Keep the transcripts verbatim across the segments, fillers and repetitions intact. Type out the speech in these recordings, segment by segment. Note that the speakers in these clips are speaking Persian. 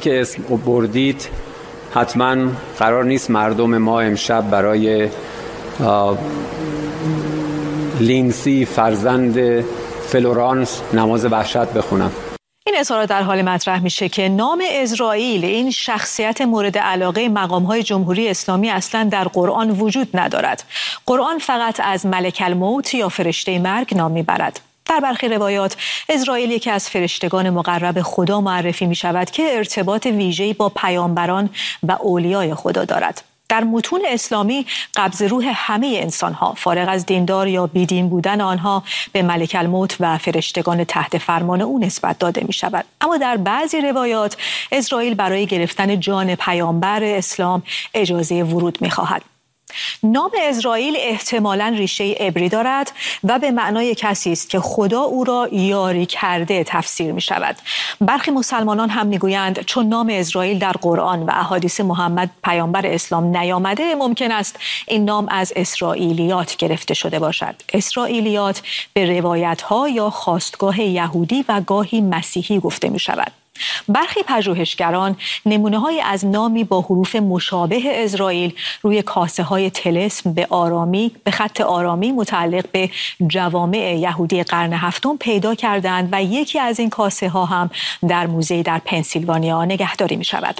که اسم بردید حتما قرار نیست مردم ما امشب برای لینسی فرزند فلورانس نماز وحشت بخونم. این اظهارات در حال مطرح میشه که نام اسرائیل، این شخصیت مورد علاقه مقام‌های جمهوری اسلامی، اصلا در قرآن وجود ندارد. قرآن فقط از ملک الموت یا فرشته مرگ نام میبرد. در برخی روایات اسرائیل یکی از فرشتگان مقرب خدا معرفی می شود که ارتباط ویژه‌ای با پیامبران و اولیای خدا دارد. در متون اسلامی قبض روح همه انسان‌ها فارغ از دیندار یا بیدین بودن آنها به ملک الموت و فرشتگان تحت فرمان او نسبت داده می شود. اما در بعضی روایات اسرائیل برای گرفتن جان پیامبر اسلام اجازه ورود می خواهد. نام اسرائیل احتمالاً ریشه عبری دارد و به معنای کسی است که خدا او را یاری کرده تفسیر می شود. برخی مسلمانان هم می گویند چون نام اسرائیل در قرآن و احادیث محمد پیامبر اسلام نیامده، ممکن است این نام از اسرائیلیات گرفته شده باشد. اسرائیلیات به روایت‌ها یا خاستگاه یهودی و گاهی مسیحی گفته می شود. برخی پژوهشگران نمونه‌های از نامی با حروف مشابه اسرائیل روی کاسه‌های طلسم به آرامی به خط آرامی متعلق به جوامع یهودی قرن هفتم پیدا کردند و یکی از این کاسه‌ها هم در موزه در پنسیلوانیا نگهداری می‌شود.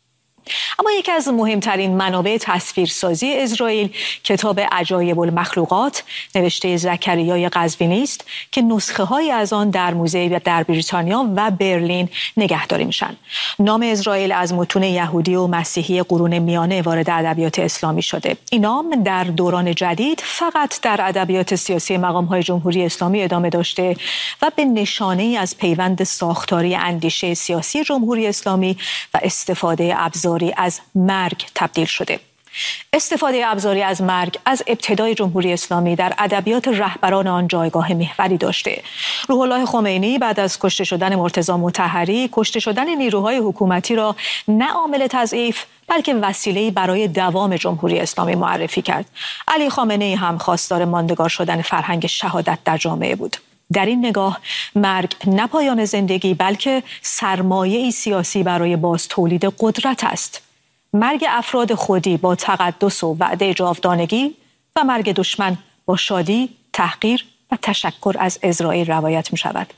اما یکی از مهمترین منابع تصویرسازی اسرائیل کتاب عجایب المخلوقات نوشته زکریای قزوینی است که نسخه‌هایی از آن در موزه در بریتانیا و برلین نگهداری میشن. نام اسرائیل از متون یهودی و مسیحی قرون میانه وارد ادبیات اسلامی شده. این نام در دوران جدید فقط در ادبیات سیاسی مقام‌های جمهوری اسلامی ادامه داشته و به نشانه‌ای از پیوند ساختاری اندیشه سیاسی جمهوری اسلامی و استفاده ابزار از مرگ تبدیل شده. استفاده ابزاری از مرگ از ابتدای جمهوری اسلامی در ادبیات رهبران آن جایگاه محوری داشته. روح الله خمینی بعد از کشته شدن مرتضی مطهری، کشته شدن نیروهای حکومتی را نه عامل تضعیف بلکه وسیله‌ای برای دوام جمهوری اسلامی معرفی کرد. علی خامنه‌ای هم خواستار ماندگار شدن فرهنگ شهادت در جامعه بود. در این نگاه مرگ نه پایان زندگی بلکه سرمایه‌ای سیاسی برای باز تولید قدرت است. مرگ افراد خودی با تقدس و وعده جاودانگی و مرگ دشمن با شادی، تحقیر و تشکر از اسرائیل روایت می شود.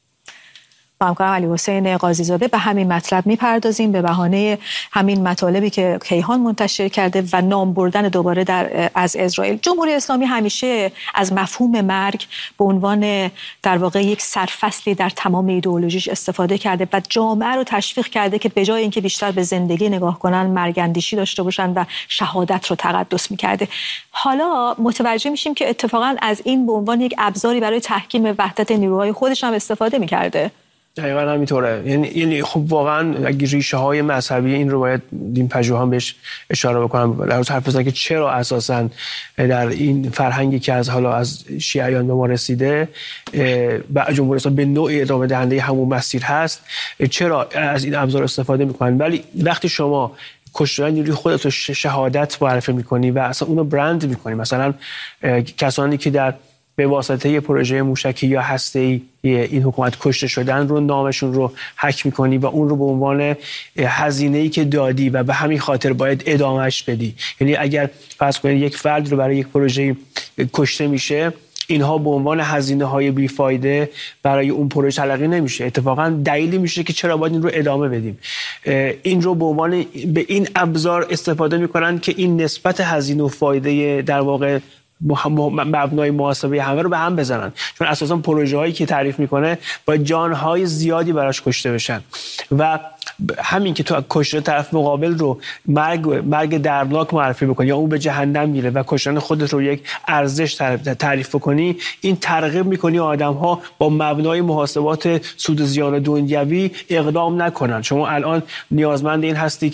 با همکارم علی حسین قاضی زاده به همین مطلب میپردازیم به بهانه همین مطالبی که کیهان منتشر کرده و نام بردن دوباره در از اسرائیل. جمهوری اسلامی همیشه از مفهوم مرگ به عنوان در واقع یک سرفصلی در تمام ایدئولوژیش استفاده کرده و جامعه رو تشویق کرده که به جای اینکه بیشتر به زندگی نگاه کنن، مرگ اندیشی داشته باشن و شهادت رو تقدس میکرده. حالا متوجه میشیم که اتفاقا از این به عنوان یک ابزاری برای تحکیم وحدت نیروهای خودش هم استفاده میکرده. دقیقاً همینطوره. یعنی یعنی خب واقعا اگه ریشه های مذهبی این رو باید دین پژوهان بهش اشاره بکنم. در روز حرف بزنن که چرا اساساً در این فرهنگی که از حالا از شیعیان به ما رسیده و جمهوری اسلامی به نوعی ادامه دهنده همون مسیر هست، چرا از این ابزار استفاده میکنن. ولی وقتی شما کشتن نیروی خودت رو شهادت معرفی میکنی و اصلا اونو برند میکنی، مثلا کسانی که در به واسطه پروژه موشکی یا هسته‌ای این حکومت کشته شدن رو نامشون رو حک میکنی و اون رو به عنوان هزینه‌ای که دادی و به همین خاطر باید ادامهش بدی. یعنی اگر فرض کنید یک فرد رو برای یک پروژه کشته میشه، اینها به عنوان هزینه‌های بیفایده برای اون پروژه تلقی نمیشه. اتفاقا دلیلی میشه که چرا باید این رو ادامه بدیم. این رو به عنوان به این ابزار استفاده میکنن که این نسبت هزینه و فایده در واقع مبنای محاسبه همه رو به هم بزنن، چون اساسا پروژه هایی که تعریف میکنه باید جانهای زیادی براش کشته بشن و همین که تو کشته طرف مقابل رو مرگ مرگ دردناک معرفی بکنی یا اون به جهنم میره و کشتن خودت رو یک ارزش تعریف بکنی، این ترغیب میکنی آدم ها با مبنای محاسبات سود و زیان دنیوی اقدام نکنن. شما الان نیازمند این هستی که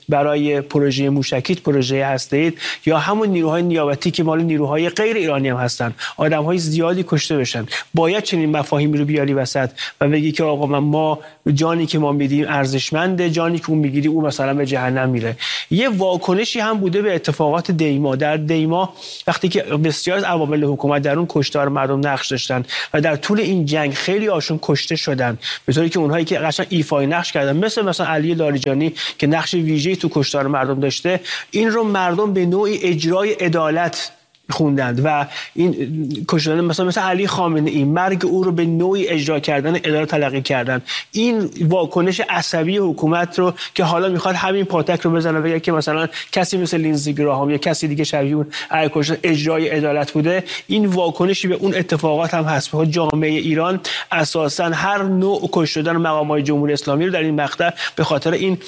برای پروژه موشکیت، پروژه هسته‌ای، یا همون نیروهای نیابتی که مال نیروهای غیر ایرانی هم هستن، آدم‌های زیادی کشته بشن. باید چنین مفاهیمی رو بیاری وسط و بگی که آقا ما جانی که ما میدیم ارزشمنده، جانی که اون میگیری اون مثلا به جهنم میره. یه واکنشی هم بوده به اتفاقات دیما. در دیما وقتی که بسیار از عوامل حکومت در اون کشتار مردم نقش داشتن و در طول این جنگ خیلی هاشون کشته شدن، به طوری که اونهایی که قشنگ ایفای نقش کردن مثل مثلا علی لاریجانی که نقش ویژه‌ای تو کشتار مردم داشته، این رو مردم به نوعی اجرای عدالت خوندند و این کشتن مثلا مثلا علی خامنه ای مرگ او رو به نوعی اجرا کردن عدالت تلقی کردن. این واکنش عصبی حکومت رو که حالا میخواد همین پاتک رو بزنه بگه که مثلا کسی مثل لینزی گراهام یا کسی دیگه شبیه اون کشتن اجرای عدالت بوده، این واکنشی به اون اتفاقات هم هست. به جامعه ایران اساسا هر نوع کشتن مقامات جمهوری اسلامی رو در این مقطع به خاطر این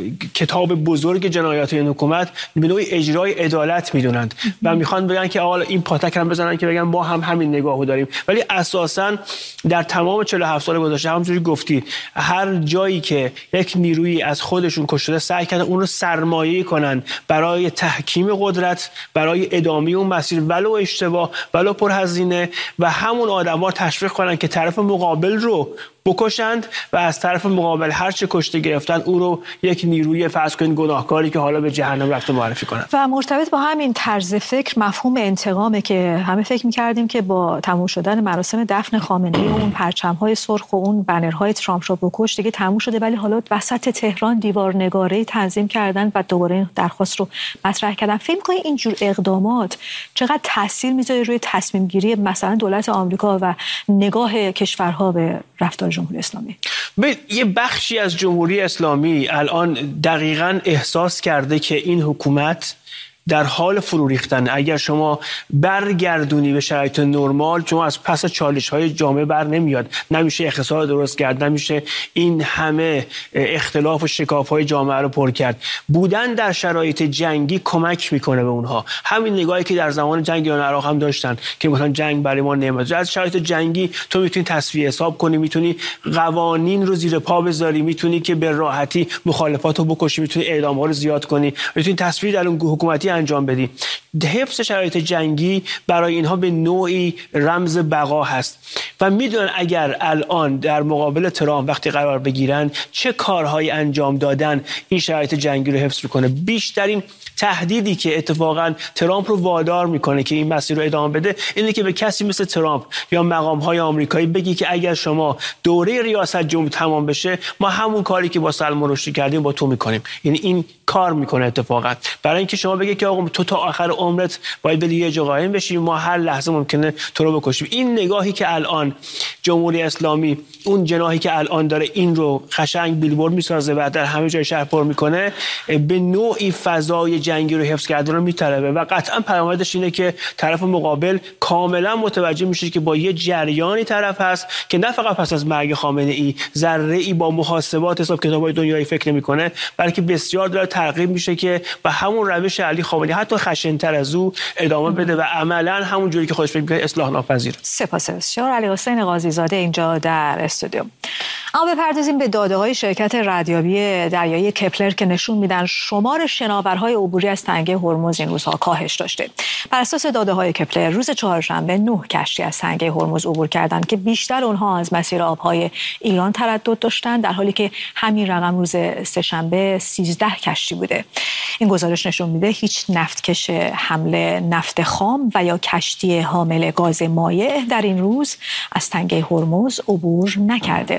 کتاب بزرگ جنایات این حکومت به نوعی اجرای عدالت میدونند و میخوان بگن که حالا این پاتک هم بزنن که بگن ما هم همین نگاهو داریم. ولی اساساً در تمام چهل و هفت سال گذشته همونجوری گفتی هر جایی که یک نیرویی از خودشون کشته سعی کردن اون رو سرمایه کنن برای تحکیم قدرت، برای ادامه اون مسیر ولو اشتباه ولو پرهزینه، و همون آدما تشویق کنن که طرف مقابل رو بکشند و از طرف مقابل هر چه کشته گرفتن او رو یک نیروی فرض کنید گناهکاری که حالا به جهنم رفته معرفی کنند. و مرتبط با همین طرز فکر مفهوم انتقامه که همه فکر می‌کردیم که با تموم شدن مراسم دفن خامنه‌ای و اون پرچم‌های سرخ و اون بنرهای ترامپ رو بکش دیگه تموم شده، ولی حالا وسط تهران دیوارنگاری تنظیم کردن و دوباره این درخواست رو مطرح کردن. فکر می‌کنی این جور اقدامات چقدر تاثیر می‌ذاره روی تصمیم گیری مثلا دولت آمریکا و نگاه کشورها به رفتار جمهوری اسلامی؟ یه بخشی از جمهوری اسلامی الان دقیقاً احساس کرده که این حکومت در حال فرو ریختن. اگر شما برگردونی به شرایط نرمال، شما از پس چالش‌های جامعه بر نمیاد، نمیشه اقتصاد درست کرد، نمیشه این همه اختلاف و شکاف‌های جامعه رو پر کرد. بودن در شرایط جنگی کمک میکنه به اونها. همین نگاهی که در زمان جنگ ایران عراق هم داشتن که مثلا جنگ برای ما نعمت. از شرایط جنگی تو میتونی تصفیه حساب کنی، میتونی قوانین رو زیر پا بذاری، میتونی که به راحتی مخالفاتو بکشی، میتونی اعدام‌ها رو زیاد کنی، میتونی تصفیه در اون حکومتی انجام بدی. حفظ شرایط جنگی برای اینها به نوعی رمز بقا هست و میدونن اگر الان در مقابل ترامپ وقتی قرار بگیرن چه کارهایی انجام دادن این شرایط جنگی رو حفظ میکنه. بیشترین تهدیدی که اتفاقا ترامپ رو وادار میکنه که این مسیر رو ادامه بده اینه که به کسی مثل ترامپ یا مقام‌های آمریکایی بگی که اگر شما دوره ریاست جمهوری تمام بشه ما همون کاری که با سلمان رشدی کردیم با تو میکنیم. یعنی این کار میکنه اتفاقا برای اینکه شما بگی که آقا تو تا آخر عمرت باید بری یه جا قایم بشی، ما هر لحظه ممکنه تو رو بکشیم. این نگاهی که الان جمهوری اسلامی اون جناحی که الان داره این رو قشنگ بیلبورد میسازه و در همه جای شهر پر میکنه، به نوعی فضای جنگی رو حفظ کردن رو میطلبه و قطعا پیامدش اینه که طرف مقابل کاملا متوجه میشه که با یه جریانی طرف هست که نه فقط پس از مرگ خامنه ای ذره ای با محاسبات حساب کتابای دنیایی فکر نمیکنه، بلکه بسیار داره ترغیب میشه که به همون روش علی خامنه‌ای حتی خشن‌تر از او ادامه بده و عملا همون جوری که خودش فکر می‌کنه اصلاح ناپذیر. سپاس بسیار. علی حسین قاضی زاده اینجا در استودیو. اما بپردازیم به داده‌های شرکت ردیابی دریایی کپلر که نشون میدن شمار شناورهای عبوری از تنگه هرمز این روزها کاهش داشته. بر اساس داده‌های کپلر روز چهارشنبه نه کشتی از تنگه هرمز عبور کردند که بیشتر اونها از مسیر آبهای ایران تردد داشتند، در حالی که همین رقم روز سه‌شنبه سیزده کشتی بوده. این گزارش نشون میده هیچ نفتکش حمل نفت خام و یا کشتی حامل گاز مایع در این روز از تنگه هرمز عبور نکرده.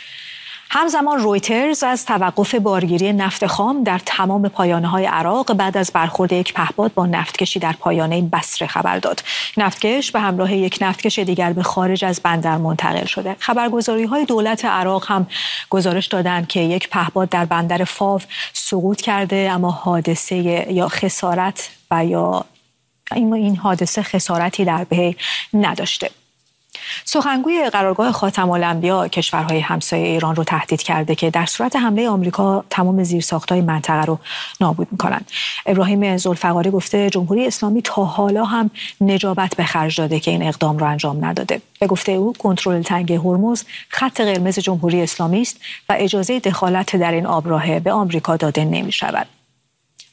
همزمان رویترز از توقف بارگیری نفت خام در تمام پایانه‌های عراق بعد از برخورد یک پهپاد با نفتکشی در پایانه بصره خبر داد. نفتکش به همراه یک نفتکش دیگر به خارج از بندر منتقل شده. خبرگزاری‌های دولت عراق هم گزارش دادند که یک پهپاد در بندر فاو سقوط کرده، اما حادثه یا خسارت و یا این حادثه خسارتی در پی نداشته. سخنگوی قرارگاه خاتم الانبیا کشورهای همسایه ایران رو تهدید کرده که در صورت حمله آمریکا تمام زیرساخت‌های منطقه رو نابود می‌کنند. ابراهیم ذوالفقاری گفته جمهوری اسلامی تا حالا هم نجابت به خرج داده که این اقدام رو انجام نداده. به گفته او کنترل تنگه هرمز خط قرمز جمهوری اسلامی است و اجازه دخالت در این آبراه به آمریکا داده نمی‌شود.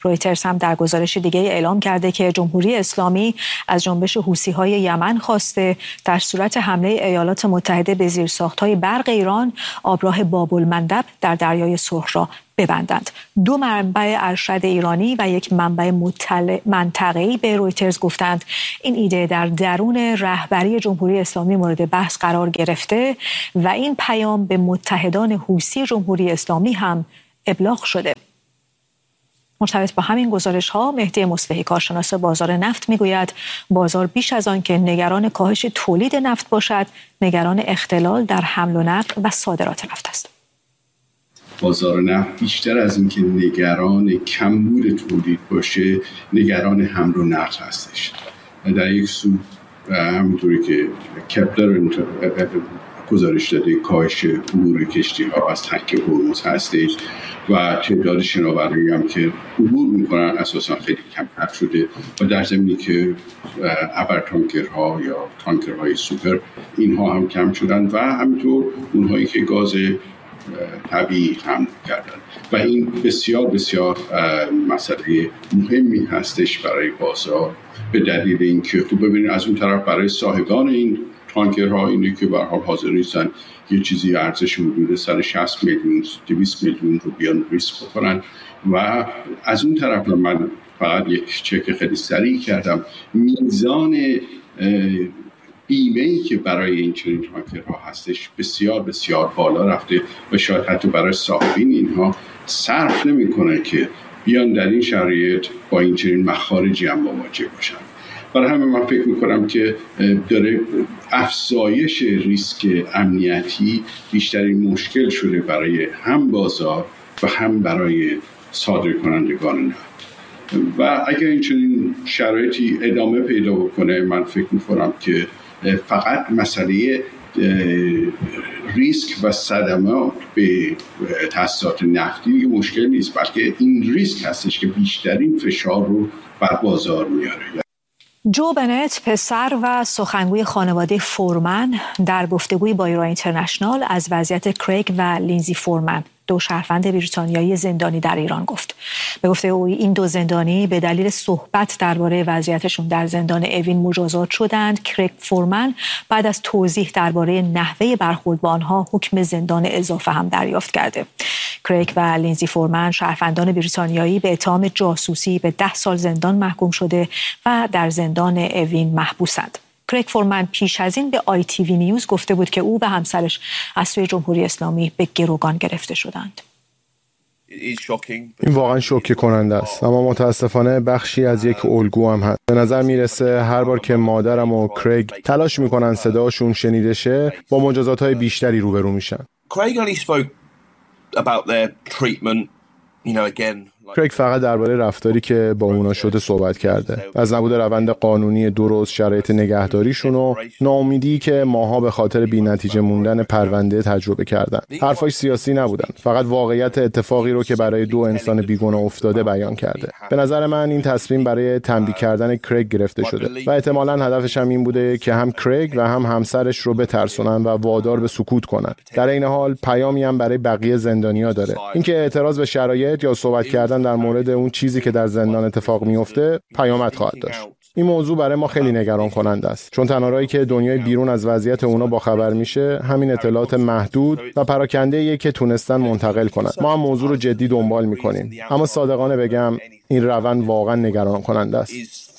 رویترز هم در گزارش دیگه اعلام کرده که جمهوری اسلامی از جنبش حوثی‌های یمن خواسته در صورت حمله ایالات متحده به زیرساخت‌های برق ایران آبراه باب المندب در دریای سرخ را ببندند. دو منبع ارشد ایرانی و یک منبع منطقه‌ای به رویترز گفتند این ایده در درون رهبری جمهوری اسلامی مورد بحث قرار گرفته و این پیام به متحدان حوثی جمهوری اسلامی هم ابلاغ شده. مرتبط با همین گزارش ها مهدی مصلحی کارشناس بازار نفت میگوید بازار بیش از آن که نگران کاهش تولید نفت باشد نگران اختلال در حمل و نقل و صادرات نفت است. بازار نفت بیشتر از اینکه نگران کمبود تولید باشه نگران حمل و نقل هستش. در یک سو همونطوری که کپلر گزارش داده کاهش عبور کشتی ها از تنک هرمز هستش و تعداد شناورایی هم که عبور میکنن اساسا خیلی کمتر شده و در زمینی که ابر تانکرها یا تانکرهای سوپر اینها هم کم شدن و همینطور اونهایی که گاز طبیعی حمل کردن و این بسیار بسیار مسئله مهمی هستش برای بازار به دلیل اینکه خب ببینید از اون طرف برای صاحبان این تانکرها اینه که به هر حال حاضر نیستن یه چیزی ارزش حدود صد و شصت میلیون دویست میلیون رو بیان ریسک بکنن و از اون طرف من فقط یک چک خیلی سریع کردم میزان بیمه‌ای که برای این چنین تانکرها هستش بسیار بسیار بالا رفته و شاید حتی برای صاحبین اینها صرف نمی‌کنه که بیان در این شرایط با این چنین مخارجی هم مواجه باشن. برای همین من فکر میکنم که داره افزایش ریسک امنیتی بیشترین مشکل شده برای هم بازار و هم برای صادرکنندگان نفت و اگر این چنین شرایطی ادامه پیدا بکنه من فکر میکنم که فقط مسئله ریسک و صدمات به تأسیسات نفتی یه مشکل نیست بلکه این ریسک هستش که بیشترین فشار رو بر بازار میاره. جو بنت پسر و سخنگوی خانواده فورمن در گفتگوی با ایران اینترنشنال از وضعیت کریگ و لینزی فورمن دو شهروند بریتانیایی زندانی در ایران گفت. به گفته او این دو زندانی به دلیل صحبت درباره وضعیتشون در زندان اوین مجازات شدند. کریگ فورمن بعد از توضیح درباره نحوه برخورد با آنها حکم زندان اضافه هم دریافت کرده. کریگ و لینزی فورمن شهروندان بریتانیایی به اتهام جاسوسی به ده سال زندان محکوم شده و در زندان اوین محبوسند. کریگ فورمن پیش از این به آی تی وی نیوز گفته بود که او و همسرش از سوی جمهوری اسلامی به گروگان گرفته شدند. این واقعا شوکه کننده است، اما متاسفانه بخشی از یک الگو هم هست. به نظر میرسه هر بار که مادرم و کریگ تلاش میکنن صداشون شنیده شه با مجازات‌های بیشتری روبرو میشن. کریگ فقط درباره رفتاری که با اونا شده صحبت کرده، از نبود روند قانونی درست، شرایط نگهداریشون و ناامیدی که ماها به خاطر بی‌نتیجه موندن پرونده تجربه کردن. حرفاش سیاسی نبودن، فقط واقعیت اتفاقی رو که برای دو انسان بیگناه افتاده بیان کرده. به نظر من این تصمیم برای تنبیه کردن کریگ گرفته شده و احتمالاً هدفش هم این بوده که هم کریگ و هم همسرش رو بترسونن و وادار به سکوت کنن. در این حال پیامی هم برای بقیه زندانی‌ها داره، اینکه اعتراض به شرایط یا صحبت کردن در مورد اون چیزی که در زندان اتفاق میفته پیامد خواهد داشت. این موضوع برای ما خیلی نگران کننده است، چون تنها راهی که دنیای بیرون از وضعیت اونا باخبر میشه همین اطلاعات محدود و پراکنده‌ایه که تونستن منتقل کنن. ما هم موضوع رو جدی دنبال میکنیم، اما صادقانه بگم این روند واقعا نگران کننده است.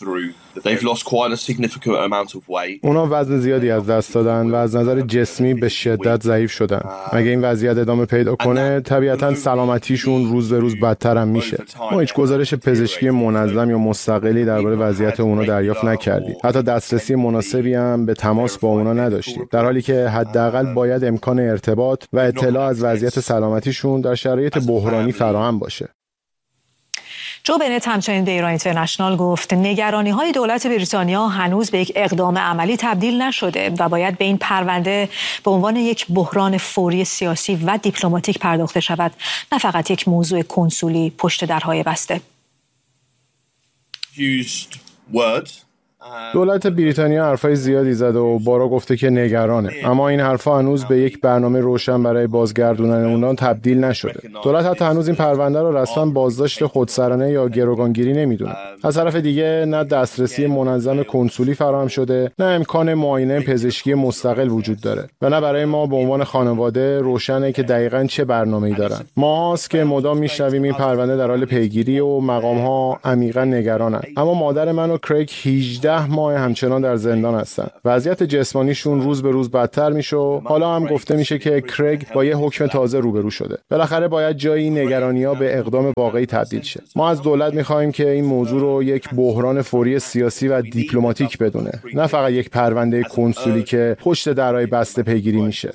اونا وزن زیادی از دست دادن و از نظر جسمی به شدت ضعیف شدن. اگه این وضعیت ادامه پیدا کنه طبیعتاً سلامتیشون روز به روز بدتر هم میشه. ما هیچ گزارش پزشکی منظم یا مستقلی درباره وضعیت اونا دریافت نکردیم. حتی دسترسی مناسبی هم به تماس با اونا نداشتیم، در حالی که حداقل باید امکان ارتباط و اطلاع از وضعیت سلامتیشون در شرایط بحرانی فراهم باشه. جو بنت همچنین به ایران اینترنشنال گفت نگرانی‌های دولت بریتانیا هنوز به یک اقدام عملی تبدیل نشده و باید به این پرونده به عنوان یک بحران فوری سیاسی و دیپلماتیک پرداخته شود، نه فقط یک موضوع کنسولی پشت درهای بسته. دولت بریتانیا حرفای زیادی زده و بارا گفته که نگرانه، اما این حرفا هنوز به یک برنامه روشن برای بازگردوندن اونها تبدیل نشده. دولت حتی هنوز این پرونده رو رسما بازداشت خودسرانه یا گروگانگیری نمیدونه. از طرف دیگه نه دسترسی منظم کنسولی فراهم شده، نه امکان معاینه پزشکی مستقل وجود داره و نه برای ما به عنوان خانواده روشنه که دقیقاً چه برنامه‌ای دارن. ماهاست که مدام میشنویم این پرونده در حال پیگیری و مقام‌ها عمیقاً نگرانن. اما مادر من و کریگ هجده ماه همچنان در زندان هستن. وضعیت جسمانیشون روز به روز بدتر میشه و حالا هم گفته میشه که کریگ با یه حکم تازه روبرو شده. بالاخره باید جایی نگرانی‌ها به اقدام واقعی تبدیل شه. ما از دولت می‌خوایم که این موضوع رو یک بحران فوری سیاسی و دیپلماتیک بدونه، نه فقط یک پرونده کنسولی که پشت درهای بسته پیگیری میشه.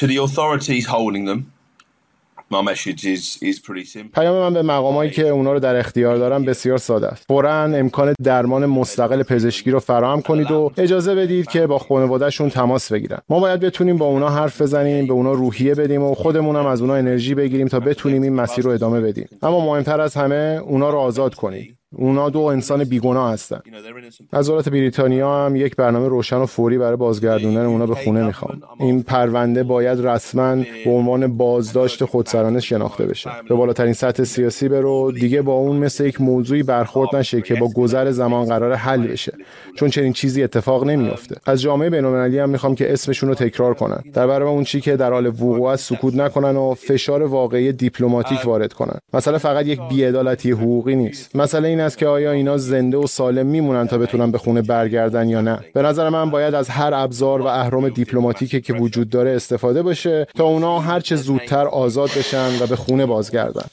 پیام من به مقامایی که اونا رو در اختیار دارن بسیار ساده است. فوراً امکان درمان مستقل پزشکی رو فراهم کنید و اجازه بدید که با خانواده‌شون تماس بگیرن. ما باید بتونیم با اونا حرف بزنیم، به اونا روحیه بدیم و خودمون هم از اونا انرژی بگیریم تا بتونیم این مسیر رو ادامه بدیم. اما مهمتر از همه اونا رو آزاد کنید. اونا دو انسان بیگناه هستن. از دولت بریتانیا هم یک برنامه روشن و فوری برای بازگردوندن اونا به خونه میخوام. این پرونده باید رسما به عنوان بازداشت خودسرانه شناخته بشه. به بالاترین سطح سیاسی برو، دیگه با اون مثل یک موضوعی برخورد نشه که با گذر زمان قرار حل بشه، چون چنین چیزی اتفاق نمیافته. از جامعه بین‌المللی هم میخوام که اسمشون رو تکرار کنن، در برابر اون چیزی که در حال وقوع است سکوت نکنن و فشار واقعی دیپلماتیک وارد کنن. مثلا فقط یک بی‌عدالتی حقوقی نیست. مثلا این است که آیا اینا زنده و سالم میمونن تا بتونن به خونه برگردن یا نه. به نظر من باید از هر ابزار و اهرم دیپلماتیکی که وجود داره استفاده بشه تا اونا هر چه زودتر آزاد بشن و به خونه بازگردن.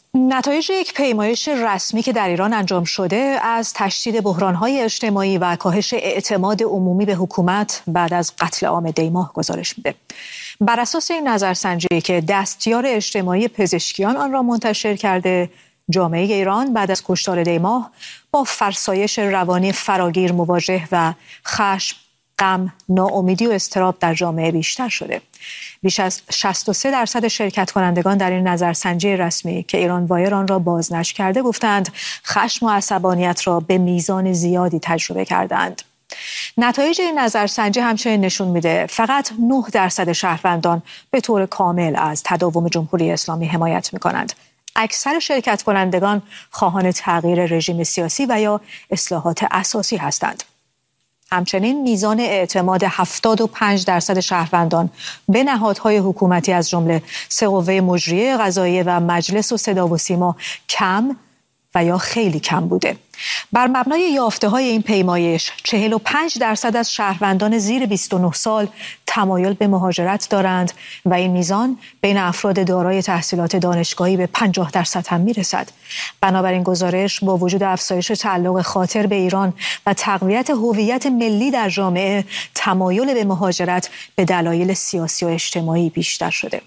نتایج یک پیمایش رسمی که در ایران انجام شده از تشدید بحران‌های اجتماعی و کاهش اعتماد عمومی به حکومت بعد از قتل عام دیماه گزارش میده. بر اساس این نظرسنجی که دستیار اجتماعی پزشکیان آن را منتشر کرده، جامعه ایران بعد از کشتار دیماه با فرسایش روانی فراگیر مواجه و خشم، غم، ناامیدی و اضطراب در جامعه بیشتر شده. بیش از شصت و سه درصد شرکت کنندگان در این نظرسنجی رسمی که ایران وایر آن را بازنشر کرده گفتند خشم و عصبانیت را به میزان زیادی تجربه کردند. نتایج این نظرسنجی همچنین نشون میده فقط نه درصد شهروندان به طور کامل از تداوم جمهوری اسلامی حمایت میکنند. اکثر شرکت کنندگان خواهان تغییر رژیم سیاسی و یا اصلاحات اساسی هستند. همچنین میزان اعتماد هفتاد و پنج درصد شهروندان به نهادهای حکومتی از جمله سه قوه مجریه قضاییه و مجلس و صدا و سیما کم و یا خیلی کم بوده. بر مبنای یافته‌های این پیمایش چهل و پنج درصد از شهروندان زیر بیست و نه سال تمایل به مهاجرت دارند و این میزان بین افراد دارای تحصیلات دانشگاهی به پنجاه درصد هم میرسد. بنابراین گزارش با وجود افزایش تعلق خاطر به ایران و تقویت هویت ملی در جامعه، تمایل به مهاجرت به دلایل سیاسی و اجتماعی بیشتر شده.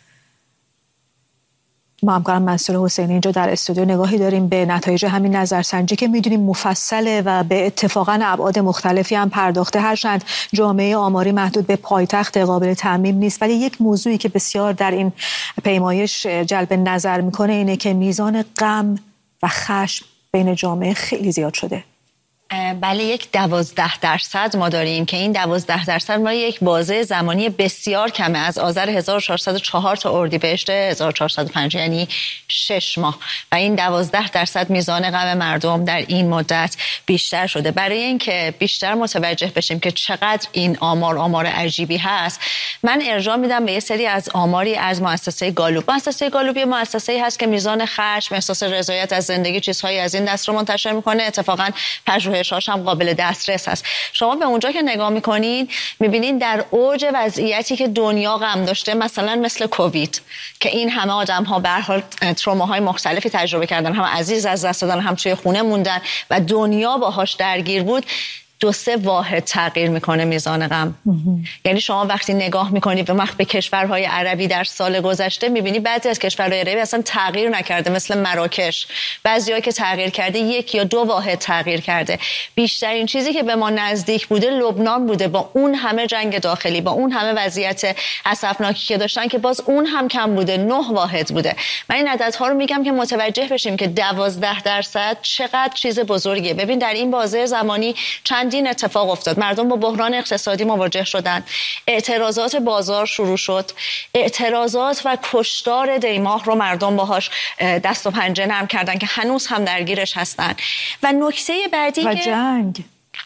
ما همکارم منصور حسینی اینجا در استودیو نگاهی داریم به نتایج همین نظرسنجی که میدونیم مفصله و به اتفاقا ابعاد مختلفی هم پرداخته، هرچند جامعه آماری محدود به پایتخت قابل تعمیم نیست، ولی یک موضوعی که بسیار در این پیمایش جلب نظر میکنه اینه که میزان غم و خشم بین جامعه خیلی زیاد شده. بله، یک دوازده درصد ما داریم که این دوازده درصد ما یک بازه زمانی بسیار کمه، از آذر هزار و چهارصد و چهار تا اردیبهشت هزار و چهارصد و پنج، یعنی شش ماه، و این دوازده درصد میزان غم مردم در این مدت بیشتر شده. برای اینکه بیشتر متوجه بشیم که چقدر این آمار آمار عجیبی هست، من ارجاع میدم به یه سری از آماری از مؤسسه گالوپ. مؤسسه گالوپ یه مؤسسه‌ای هست که میزان خشم، احساس رضایت از زندگی، چیزهایی از این دست رو منتشر میکنه. اتفاقاً پژوهش‌هاش هم قابل دسترس هست. شما به اونجا که نگاه میکنین میبینین در اوج وضعیتی که دنیا غم داشته، مثلا مثل کووید که این همه آدم ها به هر حال تروماهای مختلفی تجربه کردن، هم عزیز از دست دادن، هم توی خونه موندن و دنیا باهاش درگیر بود، دو سه واحد تغییر میکنه میزان غم. یعنی شما وقتی نگاه میکنی به مخ به کشورهای عربی در سال گذشته، میبینی بعضی از کشورهای عربی اصلا تغییر نکرده، مثل مراکش. بعضی‌ها که تغییر کرده یک یا دو واحد تغییر کرده. بیشترین چیزی که به ما نزدیک بوده لبنان بوده، با اون همه جنگ داخلی، با اون همه وضعیت اسفناکی که داشتن، که باز اون هم کم بوده، نه واحد بوده. من این عددها رو میگم که متوجه بشیم که دوازده درصد چقدر چیز بزرگیه. ببین در این بازه زمانی چند چندین اتفاق افتاد. مردم با بحران اقتصادی مواجه شدند، اعتراضات بازار شروع شد، اعتراضات و کشتار دیماه رو مردم باهاش دست و پنجه نرم کردن که هنوز هم درگیرش هستن. و نکته بعدی و که جنگ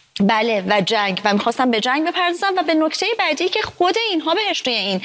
بله و جنگ و میخواستم به جنگ بپردازم و به نکته بعدی که خود اینها بهش توی این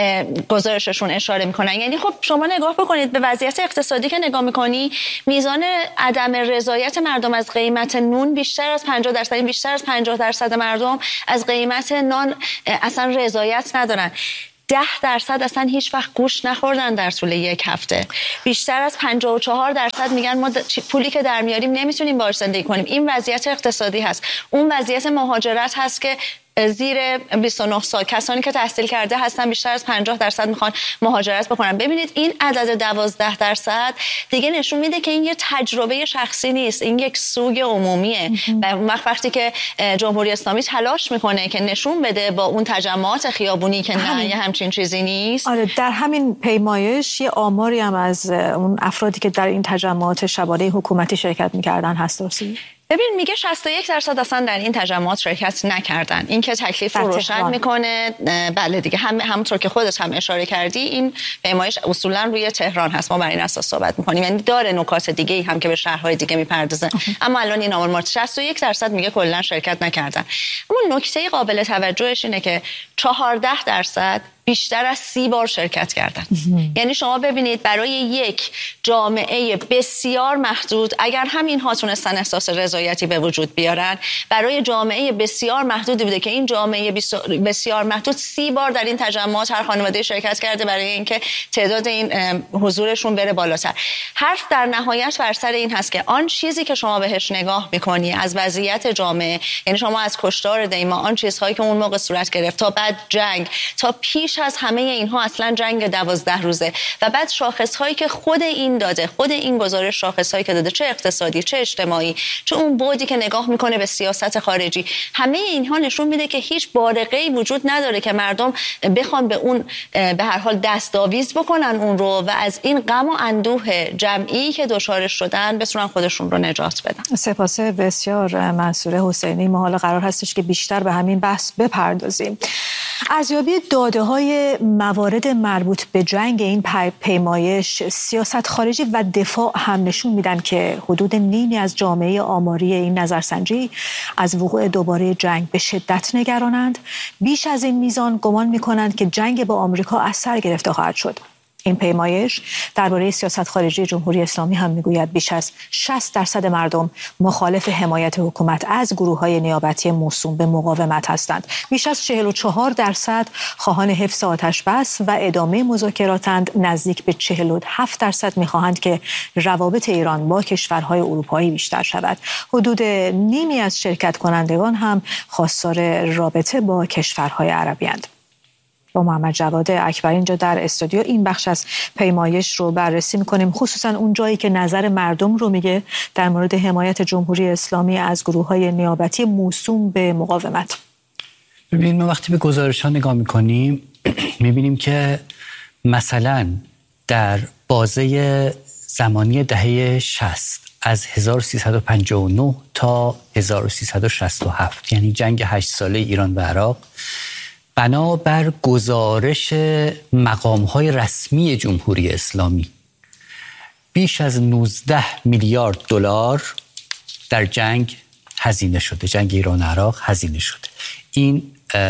گزارششون اشاره میکنن. یعنی خب شما نگاه بکنید به وضعیت اقتصادی که نگاه میکنی، میزان عدم رضایت مردم از قیمت نون بیشتر از پنجاه درصد، بیشتر از پنجاه درصد مردم از قیمت نان اصلا رضایت ندارن. ده درصد اصلا هیچ وقت گوشت نخوردن در طول یک هفته. بیشتر از پنجاه و چهار درصد میگن ما پولی که در میاریم نمیتونیم باهاش زندگی کنیم. این وضعیت اقتصادی هست. اون وضعیت مهاجرت هست که زیر بیست و نه سال کسانی که تحصیل کرده هستن بیشتر از پنجاه درصد میخوان مهاجرت بکنن. ببینید این عدد دوازده درصد دیگه نشون میده که این یه تجربه شخصی نیست، این یک سوگ عمومیه. و وقتی که جمهوری اسلامی تلاش میکنه که نشون بده با اون تجمعات خیابونی که نه یه همچین چیزی نیست. آره، در همین پیمایش یه آماری هم از اون افرادی که در این تجمعات شبانه حکومتی شرکت میکردن هست درسته؟ ببین میگه شصت و یک درصد اصلا در این تجمعات شرکت نکردن. این که تکلیف رو روشن میکنه. بله دیگه هم همونطور که خودت هم اشاره کردی این پیمایش اصولا روی تهران هست، ما بر این اساس صحبت میکنیم. یعنی داره نکات دیگه ای هم که به شهرهای دیگه میپردازه، اما الان این آمار شصت و یک درصد میگه کلا شرکت نکردن. اما نکته قابل توجهش اینه که چهارده درصد بیشتر از سی بار شرکت کردن. یعنی شما ببینید برای یک جامعه بسیار محدود، اگر همین ها تونستن احساس رضایتی به وجود بیارن، برای جامعه بسیار محدودی بوده که این جامعه بسیار محدود سی بار در این تجمعات هر خانواده شرکت کرده برای اینکه تعداد این حضورشون بره بالاتر. حرف در نهایت بر سر این هست که آن چیزی که شما بهش نگاه میکنی از وضعیت جامعه، یعنی شما از کشتار دیماه، آن چیزهایی که اون موقع صورت گرفت تا بعد جنگ، تا پیش از همه اینها اصلا جنگ دوازده روزه و بعد شاخصهایی که خود این داده، خود این گزارش شاخصهایی که داده، چه اقتصادی چه اجتماعی، چه اون بعدی که نگاه میکنه به سیاست خارجی، همه اینها نشون میده که هیچ بارقه‌ای وجود نداره که مردم بخوان به اون به هر حال دستاویز بکنن اون رو و از این غم و اندوه جمعی که دچارش شدن بتونن خودشون رو نجات بدن. سپاس بسیار منصوره حسینی. ما حالا قرار هستش که بیشتر به همین بحث بپردازیم. ارزیابی داده‌های موارد مربوط به جنگ این پیمایش، سیاست خارجی و دفاع هم نشون میدن که حدود نیمی از جامعه آماری این نظرسنجی از وقوع دوباره جنگ به شدت نگرانند. بیش از این میزان گمان میکنند که جنگ با آمریکا از سر گرفته خواهد شد. این پیمایش درباره سیاست خارجی جمهوری اسلامی هم میگوید بیش از شصت درصد مردم مخالف حمایت حکومت از گروه‌های نیابتی موسوم به مقاومت هستند. بیش از چهل و چهار درصد خواهان حفظ آتش بس و ادامه مذاکراتند. نزدیک به چهل و هفت درصد می‌خواهند که روابط ایران با کشورهای اروپایی بیشتر شود. حدود نیمی از شرکت کنندگان هم خواستار رابطه با کشورهای عربی اند. با محمد جواد اکبری اینجا در استودیو این بخش از پیمایش رو بررسی میکنیم، خصوصا اون جایی که نظر مردم رو میگه در مورد حمایت جمهوری اسلامی از گروه‌های نیابتی موسوم به مقاومت. ببینید ما وقتی به گزارش ها نگاه میکنیم میبینیم که مثلا در بازه زمانی دهه شصت از هزار و سیصد و پنجاه و نه تا هزار و سیصد و شصت و هفت، یعنی جنگ هشت ساله ایران و عراق، بنابر گزارش مقام‌های رسمی جمهوری اسلامی بیش از نوزده میلیارد دلار در جنگ هزینه شده، جنگ ایران و عراق هزینه شده. این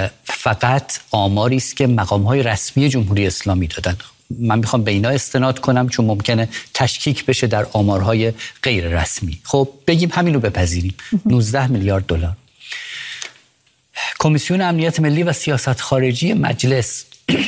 فقط آماری است که مقام‌های رسمی جمهوری اسلامی دادن. من میخوام به اینا استناد کنم چون ممکنه تشکیک بشه در آمارهای غیر رسمی. خب بگیم همین رو بپذیریم، نوزده میلیارد دلار. کمیسیون امنیت ملی و سیاست خارجی مجلس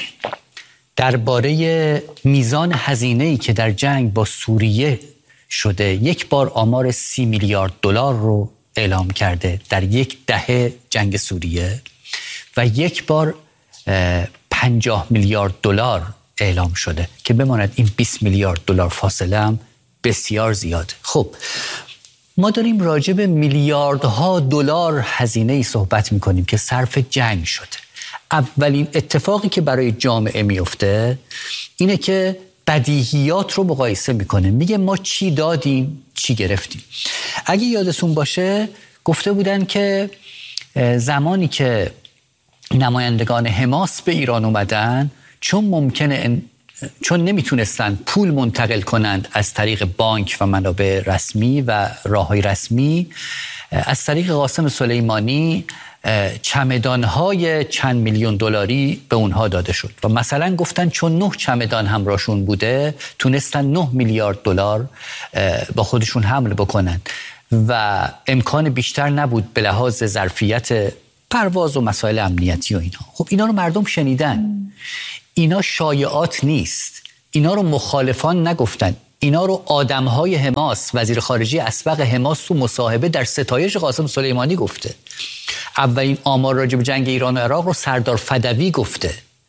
درباره میزان هزینه‌ای که در جنگ با سوریه شده یک بار آمار سی میلیارد دلار رو اعلام کرده در یک دهه جنگ سوریه و یک بار پنجاه میلیارد دلار اعلام شده که بماند این بیست میلیارد دلار فاصله هم بسیار زیاده. خب ما داریم راجع به میلیاردها دلار هزینه‌ای صحبت می‌کنیم که صرف جنگ شده. اولین اتفاقی که برای جامعه میفته اینه که بدیهیات رو مقایسه میکنه، میگه ما چی دادیم چی گرفتیم. اگه یادتون باشه گفته بودن که زمانی که نمایندگان حماس به ایران اومدن، چون ممکنه چون نمیتونستن پول منتقل کنند از طریق بانک و منابع رسمی و راههای رسمی، از طریق قاسم سلیمانی چمدانهای چند میلیون دلاری به اونها داده شد و مثلا گفتن چون نه چمدان همراهشون بوده تونستن نه میلیارد دلار با خودشون حمل بکنن و امکان بیشتر نبود به لحاظ ظرفیت پرواز و مسائل امنیتی و اینا. خب اینا رو مردم شنیدن. اینا شایعات نیست. اینا رو مخالفان نگفتن. اینا رو آدمهای حماس، وزیر خارجه اسبق حماس تو مصاحبه در ستایش قاسم سلیمانی گفته. اولین آمار راجع به جنگ ایران و عراق رو سردار فدوی گفته.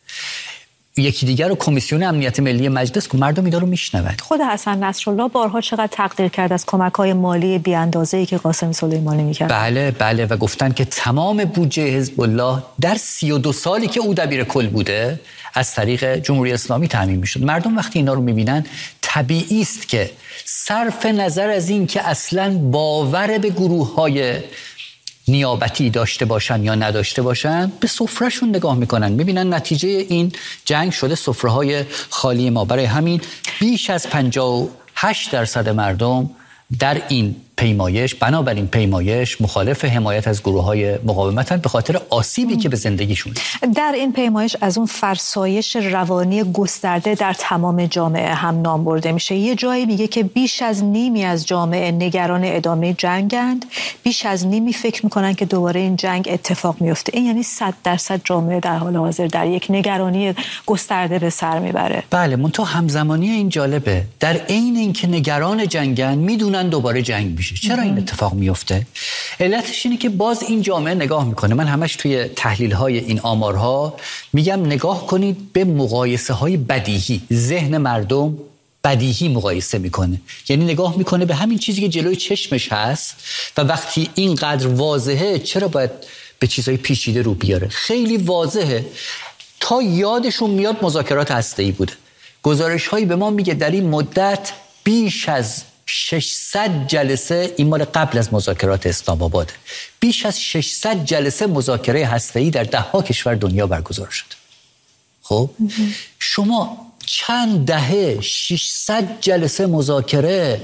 یکی دیگر رو کمیسیون امنیت ملی مجلس که مردم اینا رو میشنوند. خود حسن نصرالله بارها چقدر تقدیر کرد از کمک‌های مالی بی‌اندازه‌ای که قاسم سلیمانی می‌کرد. بله بله و گفتن که تمام بودجه حزب الله در سی و دو سالی که او دبیر کل بوده از طریق جمهوری اسلامی تامین میشد. مردم وقتی اینا رو میبینن طبیعی است که صرف نظر از این که اصلاً باور به گروه‌های نیابتی داشته باشن یا نداشته باشن به سفرهشون نگاه میکنن، میبینن نتیجه این جنگ شده سفره‌های خالی ما. برای همین بیش از پنجاه و هشت درصد مردم در این پیمایش، بنابراین پیمایش مخالف حمایت از گروه‌های مقاومتن به خاطر آسیبی که به زندگیشون. در این پیمایش از اون فرسایش روانی گسترده در تمام جامعه هم نام برده میشه. یه جایی میگه که بیش از نیمی از جامعه نگران ادامه جنگند، بیش از نیمی فکر میکنن که دوباره این جنگ اتفاق میفته. این یعنی صد درصد جامعه در حال حاضر در یک نگرانی گسترده به سر میبره. بله، منتها همزمانی این جالبه، در عین اینکه نگران جنگن میدونن دوباره جنگ میشه. چرا این اتفاق میفته؟ علتش اینه که باز این جامعه نگاه میکنه. من همش توی تحلیل های این آمارها میگم نگاه کنید به مقایسه های بدیهی. ذهن مردم بدیهی مقایسه میکنه، یعنی نگاه میکنه به همین چیزی که جلوی چشمش هست و وقتی اینقدر واضحه چرا باید به چیزهای پیچیده رو بیاره؟ خیلی واضحه. تا یادشون میاد مذاکرات هسته‌ای بوده. گزارش هایی به ما میگه در این مدت بیش از ششصد جلسه، این مال قبل از مذاکرات اسلام آباده، بیش از ششصد جلسه مذاکره هسته‌ای در ده ها کشور دنیا برگزار شد. خب شما چند دهه ششصد جلسه مذاکره،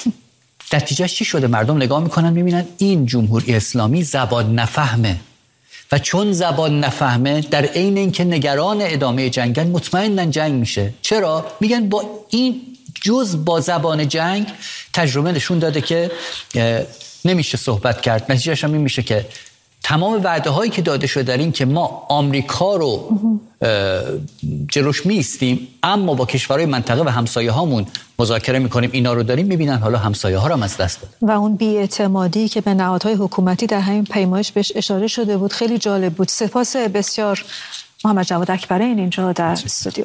نتیجهش چی شده؟ مردم نگاه میکنن میبینن این جمهوری اسلامی زبان نفهمه و چون زبان نفهمه در عین اینکه نگران ادامه جنگن مطمئناً جنگ میشه. چرا؟ میگن با این جز با زبان جنگ تجربه نشون داده که نمیشه صحبت کرد. نتیجهش هم این میشه که تمام وعده هایی که داده شده در این که ما آمریکا رو جلوش میستیم اما با کشورهای منطقه و همسایه هامون مذاکره میکنیم، اینا رو داریم، میبینن حالا همسایه ها رو هم از دست دادن. و اون بی‌اعتمادی که به نهادهای حکومتی در همین پیمایش بهش اشاره شده بود خیلی جالب بود. سپاس بسیار محمد جواد اکبرین اینجا در استودیو.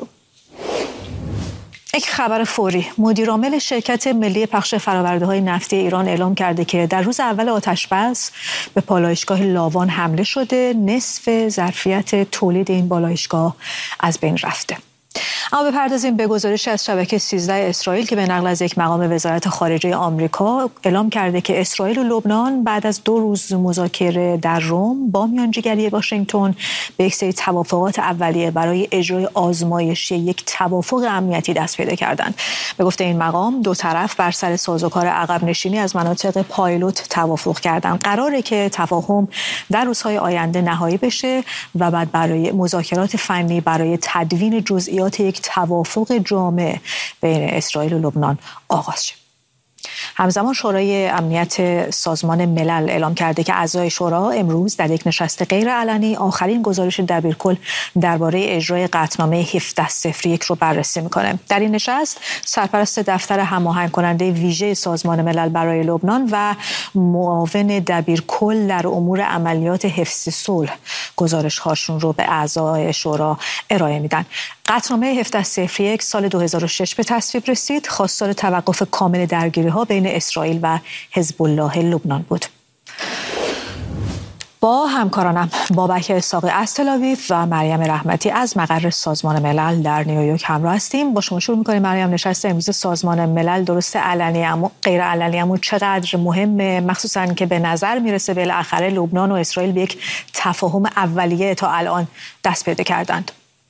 یک خبر فوری. مدیرعامل شرکت ملی پخش فرآورده‌های نفتی ایران اعلام کرده که در روز اول آتش‌بس به پالایشگاه لاوان حمله شده، نصف ظرفیت تولید این پالایشگاه از بین رفته. اما بپردازیم به گزارشی از شبکه سیزده اسرائیل که به نقل از یک مقام وزارت خارجه آمریکا اعلام کرده که اسرائیل و لبنان بعد از دو روز مذاکره در روم با میانجیگری واشنگتن به یک سری توافقات اولیه برای اجرای آزمایشی یک توافق امنیتی دست پیدا کردند. به گفته این مقام دو طرف بر سر سازوکار عقب نشینی از مناطق پایلوت توافق کردند. قراره که تفاهم در روزهای آینده نهایی بشه و بعد برای مذاکرات فنی برای تدوین جزئیات یک توافق جامع بین اسرائیل و لبنان آغاز شد. همزمان شورای امنیت سازمان ملل اعلام کرده که اعضای شورا امروز در یک نشست غیرعلنی آخرین گزارش دبیرکل درباره اجرای قطعنامه هفده صفر یک رو بررسی میکنه. در این نشست سرپرست دفتر هماهنگ کننده ویژه سازمان ملل برای لبنان و معاون دبیرکل در امور عملیات حفظ صلح گزارش هاشون رو به اعضای شورا ارائه میدن. قطعنامه هفده صفر یک سال دو هزار و شش به تصویب رسید، خواستار توقف کامل درگیری‌ها بین اسرائیل و حزب الله لبنان بود. با همکارانم بابک اسحاقی از تل آویو و مریم رحمتی از مقر سازمان ملل در نیویورک همراه هستیم. با شما شروع می‌کنیم. مریم، نشست امروز سازمان ملل درست علنی اما غیر علنی اما چقدر مهمه، مخصوصاً که به نظر میرسه بالاخره لبنان و اسرائیل به یک تفاهم اولیه تا الان دست پیدا کردند.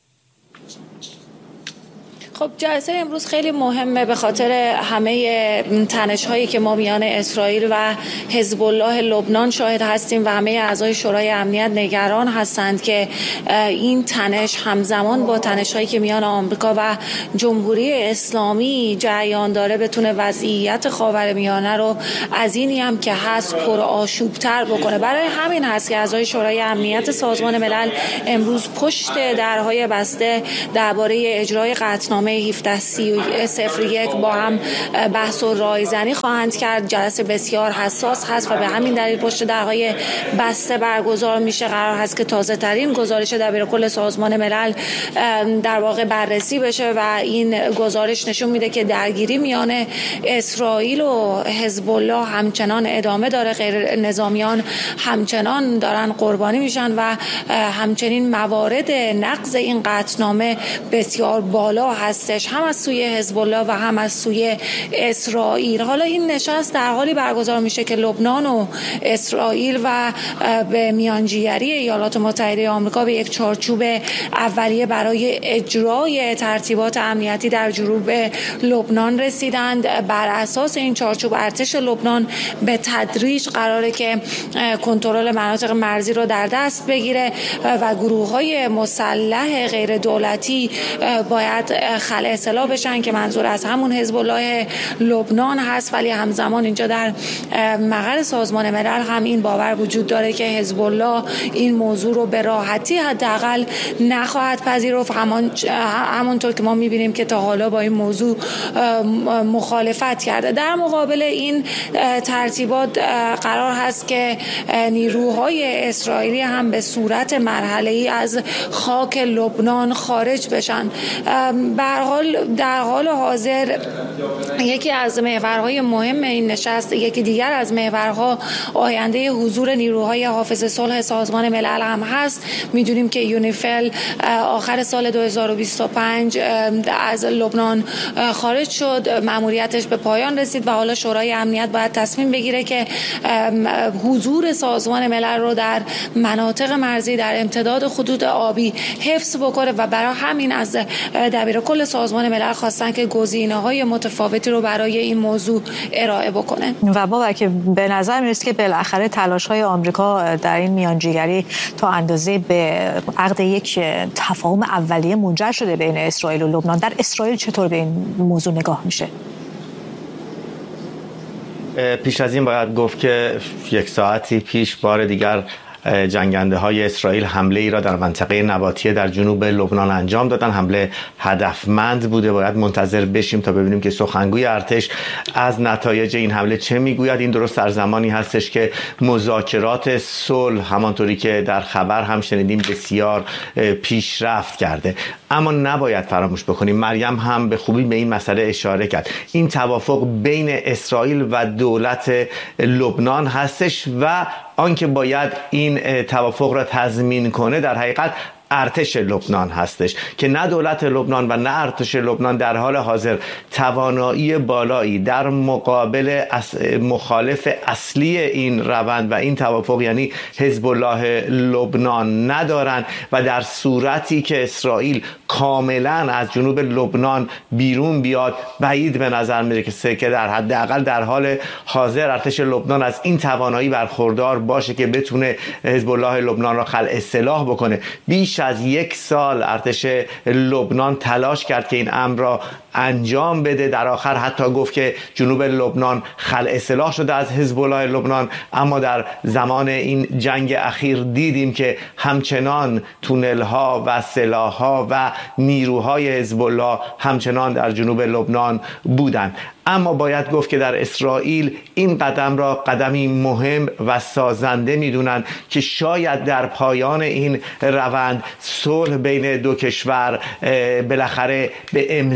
خب جلسه امروز خیلی مهمه به خاطر همه تنش‌هایی که ما میان اسرائیل و حزب الله لبنان شاهد هستیم و همه اعضای شورای امنیت نگران هستند که این تنش همزمان با تنش‌هایی که میان آمریکا و جمهوری اسلامی جریان داره بتونه وضعیت خاورمیانه رو از اینی هم که هست پرآشوب‌تر بکنه. برای همین هست که اعضای شورای امنیت سازمان ملل امروز پشت درهای بسته درباره اجرای قطعنامه هفده صفر یک با هم بحث و رایزنی خواهند کرد. جلسه بسیار حساس هست و به همین دلیل پشت درهای بسته برگزار میشه. قرار هست که تازه ترین گزارش دبیرکل سازمان ملل در واقع بررسی بشه و این گزارش نشون میده که درگیری میان اسرائیل و حزب الله همچنان ادامه داره. غیر نظامیان همچنان دارن قربانی میشن و همچنین موارد نقض این قطعنامه بسیار بالا هستش، هم از سوی حزب الله و هم از سوی اسرائیل. حالا این نشست در حالی برگزار میشه که لبنان و اسرائیل و به میانجیگری ایالات متحده آمریکا به یک چارچوب اولیه برای اجرای ترتیبات امنیتی در جنوب لبنان رسیدند. بر اساس این چارچوب ارتش لبنان به تدریج قراره که کنترل مناطق مرزی رو در دست بگیره و گروه‌های مسلح غیر دولتی باید خلع اصلاح بشن که منظور از همون حزب الله لبنان هست. ولی همزمان اینجا در مقر سازمان ملل هم این باور وجود داره که حزب الله این موضوع رو به راحتی حداقل نخواهد پذیرفت، همان همونطور که ما میبینیم که تا حالا با این موضوع مخالفت کرده. در مقابل این ترتیبات قرار هست که نیروهای اسرائیلی هم به صورت مرحله‌ای از خاک لبنان خارج بشن. به هر حال در حال حاضر یکی از محورهای مهم این نشست، یکی دیگر از محورها آینده حضور نیروهای حافظ صلح سازمان ملل هم هست. میدونیم که یونیفیل آخر سال دو هزار و بیست و پنج از لبنان خارج شد، مأموریتش به پایان رسید و حالا شورای امنیت باید تصمیم بگیره که حضور سازمان ملل رو در مناطق مرزی در امتداد خطوط آبی حفظ بکنه و برای همین از دبیرکل سازمان ملل خواستن که گزینه‌های متفاوتی رو برای این موضوع ارائه بکنه. و بابک به نظر میرسه که بالاخره تلاش‌های آمریکا در این میانجیگری تا اندازه به عقد یک تفاهم اولیه منجر شده بین اسرائیل و لبنان. در اسرائیل چطور به این موضوع نگاه میشه؟ پیش از این باید گفت که یک ساعتی پیش بار دیگر جنگنده های اسرائیل حمله ای را در منطقه نباتیه در جنوب لبنان انجام دادن. حمله هدفمند بوده. باید منتظر بشیم تا ببینیم که سخنگوی ارتش از نتایج این حمله چه میگوید. این درست در زمانی هستش که مذاکرات صلح همانطوری که در خبر هم شنیدیم بسیار پیشرفت کرده. اما نباید فراموش بکنیم، مریم هم به خوبی به این مسئله اشاره کرد، این توافق بین اسرائیل و دولت لبنان هستش و آنکه باید این توافق را تضمین کنه در حقیقت ارتش لبنان هستش که نه دولت لبنان و نه ارتش لبنان در حال حاضر توانایی بالایی در مقابل مخالف اصلی این روند و این توافق یعنی حزب الله لبنان ندارن و در صورتی که اسرائیل کاملا از جنوب لبنان بیرون بیاد بعید به نظر میرسه که در حداقل در حال حاضر ارتش لبنان از این توانایی برخوردار باشه که بتونه حزب الله لبنان را خلع اصلاح بکنه. بیش از یک سال ارتش لبنان تلاش کرد که این امر را انجام بده. در آخر حتی گفت که جنوب لبنان خلع اصلاح شده از حزب الله لبنان، اما در زمان این جنگ اخیر دیدیم که همچنان تونل ها و سلاح ها و نیروهای حزب الله همچنان در جنوب لبنان بودند. اما باید گفت که در اسرائیل این قدم را قدمی مهم و سازنده میدونن که شاید در پایان این روند صلح بین دو کشور بالاخره به امضا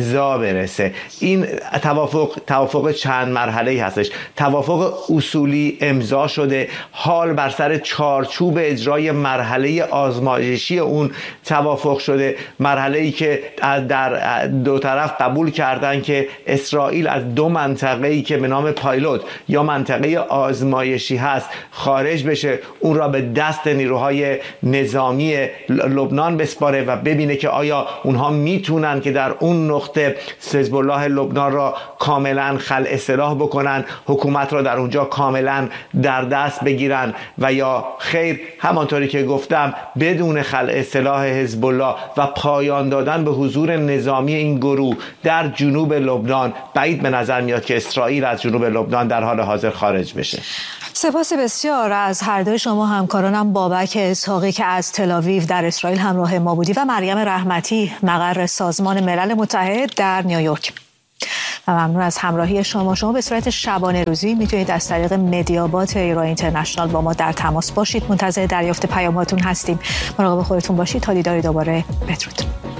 برسه. این توافق توافق چند مرحله‌ای هستش. توافق اصولی امضا شده، حال بر سر چارچوب اجرای مرحله آزمایشی اون توافق شده، مرحله‌ای که در دو طرف قبول کردن که اسرائیل از دو منطقه‌ای که به نام پایلوت یا منطقه آزمایشی هست خارج بشه، اون را به دست نیروهای نظامی لبنان بسپاره و ببینه که آیا اونها میتونن که در اون نقطه حزب الله لبنان را کاملا خلع سلاح بکنن، حکومت را در اونجا کاملا در دست بگیرن و یا خیر، همانطوری که گفتم بدون خلع سلاح حزب الله و پایان دادن به حضور نظامی این گروه در جنوب لبنان. بعید به نظر میاد که اسرائیل از جنوب لبنان در حال حاضر خارج بشه. سپاس بسیار از هر دوی شما همکارانم، بابک اسحاقی که از تل‌آویو در اسرائیل همراه ما بودی و مریم رحمتی مقر سازمان ملل متحد در نیویورک. و ممنون از همراهی شما. شما به صورت شبانه روزی میتونید از طریق مدیابات ایران اینترنشنال با ما در تماس باشید. منتظر دریافت پیاماتون هستیم. مراقب خودتون باشید. تا دیدار دوباره. بدرود.